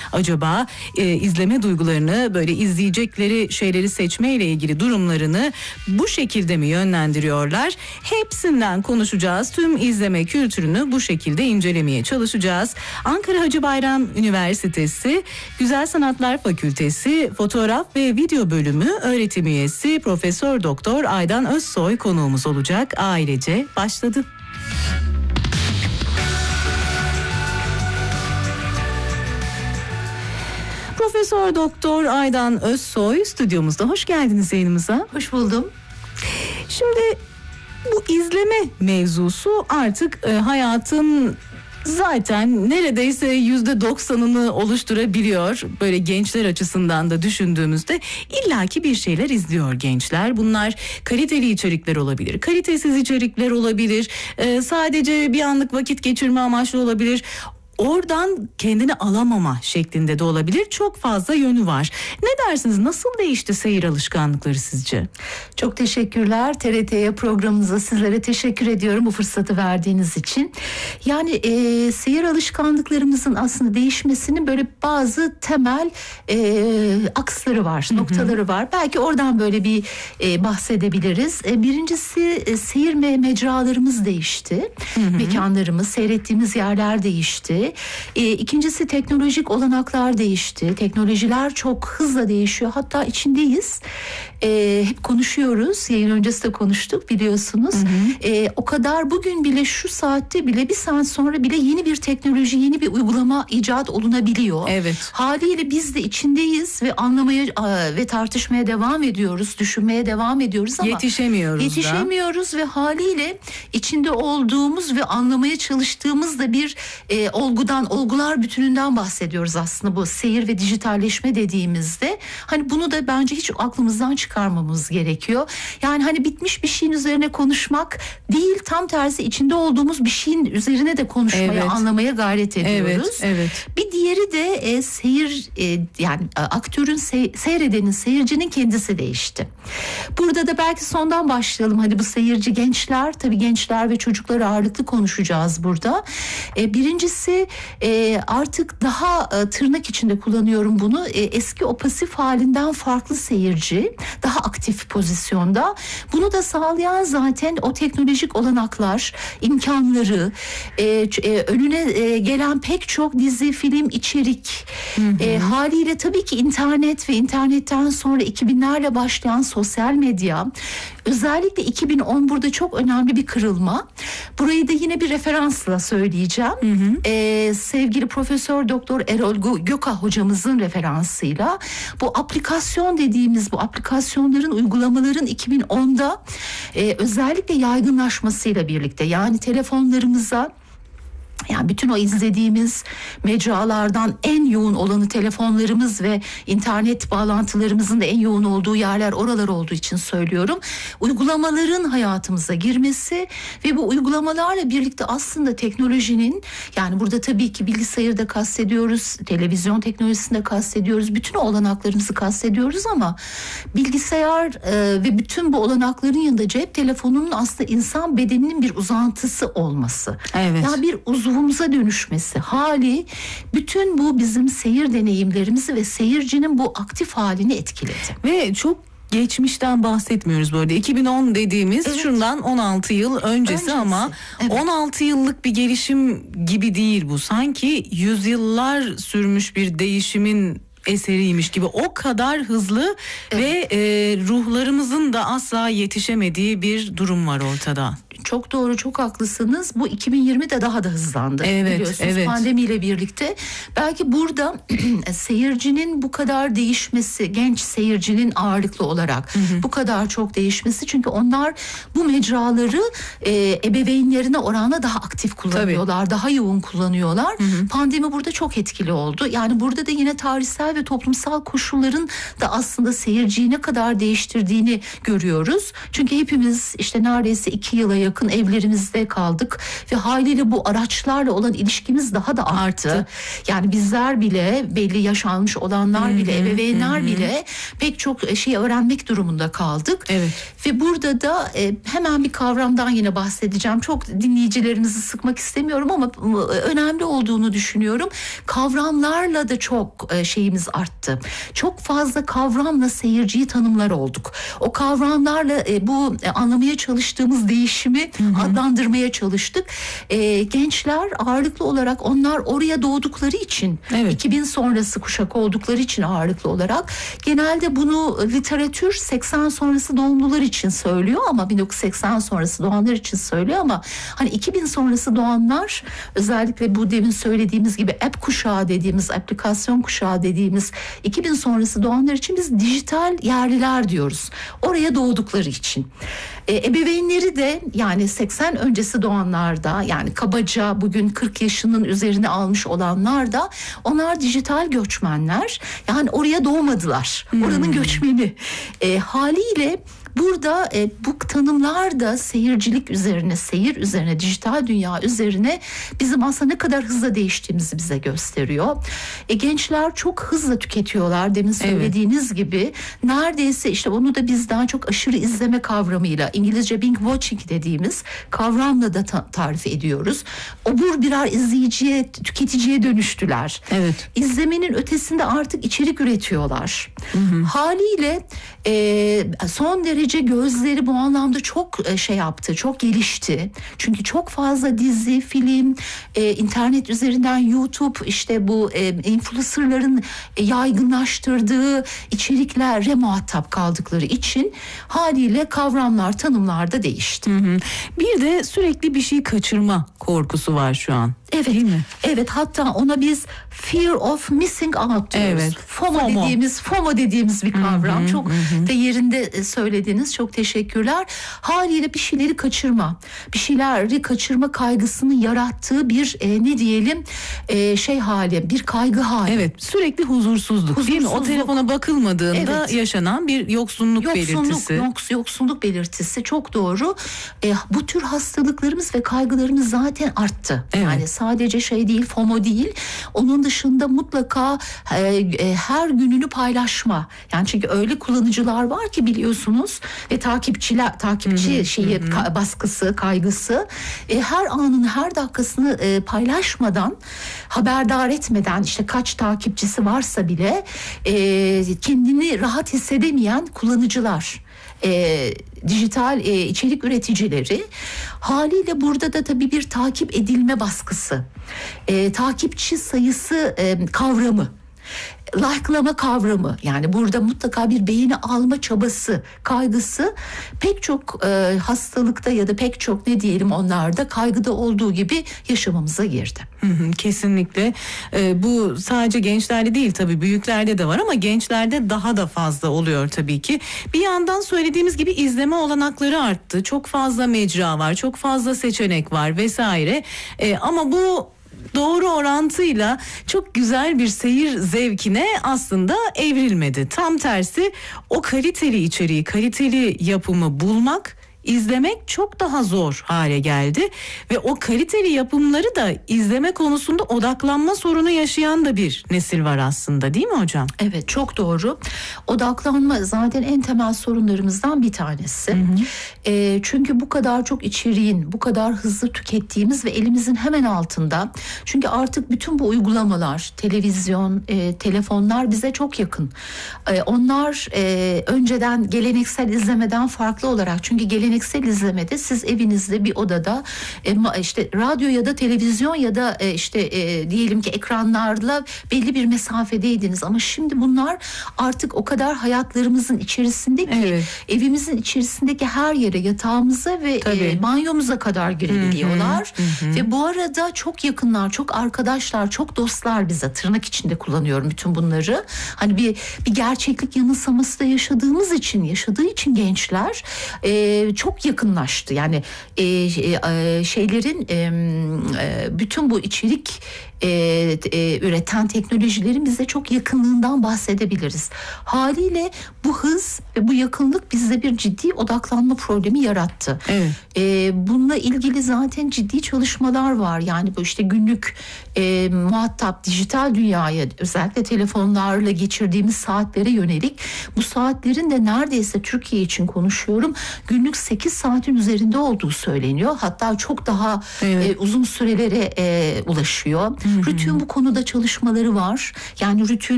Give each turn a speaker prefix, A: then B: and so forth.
A: acaba izleme duygularını, böyle izleyecekleri şeyleri seçmeyle ilgili durumlarını bu şekilde mi yönlendiriyorlar? Hepsinden konuşacağız. Tüm izleme kültürünü bu şekilde incelemeye çalışacağız. Ankara Hacı Bayram Üniversitesi Güzel Sanatlar Fakültesi Fotoğraf ve Video Bölümü öğretim üyesi Profesör Doktor Aydan Özsoy konuğumuz olacak. Ailece başladı. Profesör Doktor Aydan Özsoy stüdyomuzda. Hoş geldiniz yayınımıza.
B: Hoş buldum.
A: Şimdi bu izleme mevzusu artık hayatın zaten neredeyse %90'ını oluşturabiliyor. Böyle gençler açısından da düşündüğümüzde illaki bir şeyler izliyor gençler. Bunlar kaliteli içerikler olabilir, kalitesiz içerikler olabilir, sadece bir anlık vakit geçirme amaçlı olabilir. Oradan kendini alamama şeklinde de olabilir. Çok fazla yönü var. Ne dersiniz? Nasıl değişti seyir alışkanlıkları sizce?
B: Çok teşekkürler. TRT'ye, programınıza, sizlere teşekkür ediyorum bu fırsatı verdiğiniz için. Yani seyir alışkanlıklarımızın aslında değişmesinin böyle bazı temel aksları var, noktaları var. Belki oradan böyle bir bahsedebiliriz. Birincisi seyir mecralarımız değişti. Mekanlarımız, seyrettiğimiz yerler değişti. İkincisi teknolojik olanaklar değişti. Teknolojiler çok hızla değişiyor. Hatta içindeyiz. Hep konuşuyoruz. Yayın öncesi de konuştuk biliyorsunuz. O kadar bugün bile şu saatte bile bir saat sonra bile yeni bir teknoloji, yeni bir uygulama icat olunabiliyor.
A: Evet.
B: Haliyle biz de içindeyiz ve anlamaya ve tartışmaya devam ediyoruz. Düşünmeye devam ediyoruz ama yetişemiyoruz ve haliyle içinde olduğumuz ve anlamaya çalıştığımız da bir olgular bütününden bahsediyoruz aslında bu seyir ve dijitalleşme dediğimizde. Hani bunu da bence hiç aklımızdan çıkarmamamız gerekiyor. Yani hani bitmiş bir şeyin üzerine konuşmak değil, tam tersi içinde olduğumuz bir şeyin üzerine de konuşmaya, anlamaya gayret ediyoruz.
A: Evet.
B: Bir diğeri de seyir, yani aktörün, seyredenin, seyircinin kendisi değişti. Burada da belki sondan başlayalım. Hani bu seyirci gençler, tabii gençler ve çocuklar ağırlıklı konuşacağız burada. Birincisi artık daha tırnak içinde kullanıyorum bunu. Eski o pasif halinden farklı seyirci, daha aktif pozisyonda. Bunu da sağlayan zaten o teknolojik olanaklar, imkanları, önüne gelen pek çok dizi, film, içerik. Haliyle tabii ki internet ve internetten sonra 2000'lerle başlayan sosyal medya. Özellikle 2010 burada çok önemli bir kırılma. Burayı da yine bir referansla söyleyeceğim. Sevgili Profesör Doktor Erol Göka hocamızın referansıyla bu aplikasyon dediğimiz bu aplikasyonların, uygulamaların 2010'da özellikle yaygınlaşmasıyla birlikte, yani telefonlarımıza, yani bütün o izlediğimiz mecralardan en yoğun olanı telefonlarımız ve internet bağlantılarımızın da en yoğun olduğu yerler oralar olduğu için söylüyorum. Uygulamaların hayatımıza girmesi ve bu uygulamalarla birlikte aslında teknolojinin, yani burada tabii ki bilgisayarı da kastediyoruz, televizyon teknolojisini de kastediyoruz, bütün o olanaklarımızı kastediyoruz ama bilgisayar ve bütün bu olanakların yanında cep telefonunun aslında insan bedeninin bir uzantısı olması.
A: Evet.
B: Yani bir uzvumuza dönüşmesi hali bütün bu bizim seyir deneyimlerimizi ve seyircinin bu aktif halini etkiledi.
A: Ve çok geçmişten bahsetmiyoruz bu arada. 2010 dediğimiz şundan 16 yıl öncesi ama 16 yıllık bir gelişim gibi değil bu. Sanki yüzyıllar sürmüş bir değişimin eseriymiş gibi, o kadar hızlı ve ruhlarımızın da asla yetişemediği bir durum var ortada.
B: Çok doğru, çok haklısınız. Bu 2020'de daha da hızlandı. Biliyorsunuz pandemiyle birlikte. Belki burada seyircinin bu kadar değişmesi, genç seyircinin ağırlıklı olarak bu kadar çok değişmesi. Çünkü onlar bu mecraları ebeveynlerine oranla daha aktif kullanıyorlar. Daha yoğun kullanıyorlar. Pandemi burada çok etkili oldu. Yani burada da yine tarihsel ve toplumsal koşulların da aslında seyirciyi ne kadar değiştirdiğini görüyoruz. Çünkü hepimiz işte neredeyse 2 yıla yakın yakın evlerimizde kaldık ve haliyle bu araçlarla olan ilişkimiz daha da arttı. Yani bizler bile, belli yaş almış olanlar bile, ebeveynler bile pek çok şey öğrenmek durumunda kaldık.
A: Evet.
B: Ve burada da hemen bir kavramdan yine bahsedeceğim. Çok dinleyicilerimizi sıkmak istemiyorum ama önemli olduğunu düşünüyorum. Kavramlarla da çok şeyimiz arttı. Çok fazla kavramla seyirciyi tanımlar olduk. O kavramlarla bu anlamaya çalıştığımız değişimi adlandırmaya çalıştık. Gençler ağırlıklı olarak onlar oraya doğdukları için, 2000 sonrası kuşak oldukları için ağırlıklı olarak genelde bunu literatür 80 sonrası doğumlular için söylüyor ama 1980 sonrası doğanlar için söylüyor ama hani 2000 sonrası doğanlar, özellikle bu demin söylediğimiz gibi app kuşağı dediğimiz, aplikasyon kuşağı dediğimiz 2000 sonrası doğanlar için biz dijital yerliler diyoruz. Oraya doğdukları için. Ebeveynleri de yani 80 öncesi doğanlarda, yani kabaca bugün 40 yaşının üzerine almış olanlar da, onlar dijital göçmenler. Yani oraya doğmadılar. Oranın göçmeni. Haliyle burada bu tanımlar da seyircilik üzerine, seyir üzerine, dijital dünya üzerine bizim aslında ne kadar hızla değiştiğimizi bize gösteriyor. Gençler çok hızla tüketiyorlar, demin söylediğiniz gibi. Neredeyse işte onu da biz daha çok aşırı izleme kavramıyla, İngilizce binge watching dediğimiz kavramla da tarif ediyoruz. Obur birer izleyiciye, tüketiciye dönüştüler.
A: Evet.
B: İzlemenin ötesinde artık içerik üretiyorlar. Haliyle son derece gözleri bu anlamda çok şey yaptı, çok gelişti. Çünkü çok fazla dizi, film, internet üzerinden YouTube, işte bu influencerların yaygınlaştırdığı içeriklere muhatap kaldıkları için haliyle kavramlar, tanımlar da değişti.
A: Bir de sürekli bir şey kaçırma korkusu var şu an.
B: Evet.
A: Değil mi?
B: Evet, hatta ona biz fear of missing out diyoruz.
A: Evet.
B: FOMO dediğimiz bir kavram. Çok da yerinde söylediniz. Çok teşekkürler. Haliyle bir şeyleri kaçırma, bir şeyleri kaçırma kaygısını yarattığı bir ne diyelim şey hali, bir kaygı hali.
A: Evet, sürekli huzursuzluk, değil mi? O telefona bakılmadığında yaşanan bir yoksunluk belirtisi.
B: Yoksunluk belirtisi, çok doğru. Bu tür hastalıklarımız ve kaygılarımız zaten arttı.
A: Evet.
B: Yani sadece şey değil, FOMO değil. Onun dışında mutlaka her gününü paylaşma. Yani çünkü öyle kullanıcılar var ki biliyorsunuz ve takipçi şeyi baskısı, kaygısı, her anını, her dakikasını paylaşmadan, haberdar etmeden, işte kaç takipçisi varsa bile kendini rahat hissedemeyen kullanıcılar. Dijital içerik üreticileri, haliyle burada da tabii bir takip edilme baskısı, takipçi sayısı kavramı, like'lama kavramı, yani burada mutlaka bir beğeni alma çabası, kaygısı pek çok hastalıkta ya da pek çok ne diyelim onlarda, kaygıda olduğu gibi yaşamamıza girdi.
A: Kesinlikle. Bu sadece gençlerde değil, tabii büyüklerde de var ama gençlerde daha da fazla oluyor tabii ki. Bir yandan söylediğimiz gibi izleme olanakları arttı. Çok fazla mecra var, çok fazla seçenek var vesaire. Ama bu doğru orantıyla çok güzel bir seyir zevkine aslında evrilmedi. Tam tersi, o kaliteli içeriği, kaliteli yapımı bulmak, izlemek çok daha zor hale geldi ve o kaliteli yapımları da izleme konusunda odaklanma sorunu yaşayan da bir nesil var aslında, değil mi hocam?
B: Evet, çok doğru. Odaklanma zaten en temel sorunlarımızdan bir tanesi. Çünkü bu kadar çok içeriğin, bu kadar hızlı tükettiğimiz ve elimizin hemen altında. Çünkü artık bütün bu uygulamalar, televizyon, telefonlar bize çok yakın. Onlar önceden geleneksel izlemeden farklı olarak, çünkü geleneksel izlemede siz evinizde bir odada işte radyo ya da televizyon ya da işte diyelim ki ekranlarla belli bir mesafedeydiniz, ama şimdi bunlar artık o kadar hayatlarımızın içerisinde ki evimizin içerisindeki her yere, yatağımıza ve banyomuza kadar girebiliyorlar. Ve bu arada çok yakınlar, çok arkadaşlar, çok dostlar bize, tırnak içinde kullanıyorum bütün bunları. Hani bir gerçeklik yanılsaması da yaşadığı için gençler çok yakınlaştı. Yani şeylerin bütün bu içerik üreten teknolojilerin bize çok yakınlığından bahsedebiliriz. Haliyle bu hız ve bu yakınlık bizde bir ciddi odaklanma problemi yarattı.
A: Evet.
B: Bununla ilgili zaten ciddi çalışmalar var. Yani bu işte günlük muhatap dijital dünyaya, özellikle telefonlarla geçirdiğimiz saatlere yönelik, bu saatlerin de neredeyse Türkiye için konuşuyorum, günlük 8 saatin üzerinde olduğu söyleniyor. Hatta çok daha uzun sürelere ulaşıyor. Rütü'nün bu konuda çalışmaları var. Yani Rütü'nün